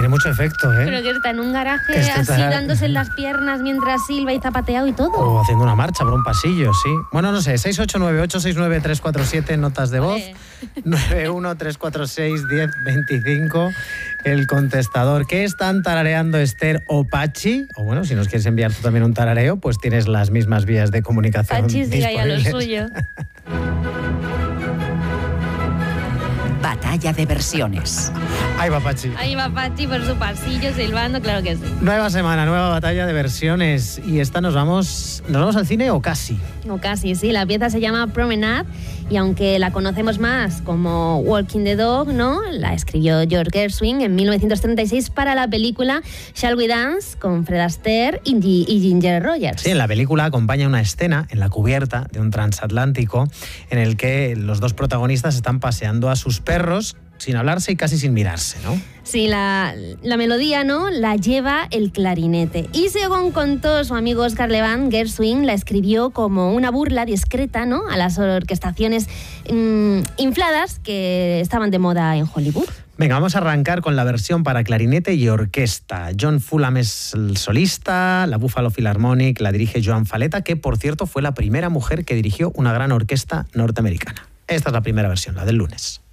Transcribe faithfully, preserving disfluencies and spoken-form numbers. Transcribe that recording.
mucho efecto, ¿eh? Pero que está en un garaje Que así está- dándose en las piernas mientras silba y zapateado y todo. O haciendo una marcha por un pasillo, sí. Bueno, no sé, seis ocho nueve ocho seis nueve tres cuatro siete, notas de voz. Vale. nueve uno tres cuatro seis uno cero dos cinco, el contestador. ¿Qué están tarareando Esther o Pachi? O bueno, si nos quieres enviar tú también un tarareo, pues tienes las mismas vías de comunicación Pachi siga ya lo disponibles. suyo. Batalla de versiones. Ahí va Pachi. Ahí va Pachi por su pasillo silbando, claro que sí. Nueva semana, nueva batalla de versiones. Y esta nos vamos, ¿nos vamos al cine o casi? O casi, sí. La pieza se llama Promenade y aunque la conocemos más como Walking the Dog, ¿no? La escribió George Gershwin en mil novecientos treinta y seis para la película Shall We Dance con Fred Astaire y, G- y Ginger Rogers. Sí, en la película acompaña una escena en la cubierta de un transatlántico en el que los dos protagonistas están paseando a sus perros sin hablarse y casi sin mirarse, ¿no? Sí, la, la melodía, ¿no?, la lleva el clarinete. Y según contó su amigo Oscar Levant, Gershwin la escribió como una burla discreta, ¿no?, a las orquestaciones mmm, infladas que estaban de moda en Hollywood. Venga, vamos a arrancar con la versión para clarinete y orquesta. John Fulham es el solista, la Buffalo Philharmonic la dirige Joan Faleta, que por cierto fue la primera mujer que dirigió una gran orquesta norteamericana. Esta es la primera versión, la del lunes.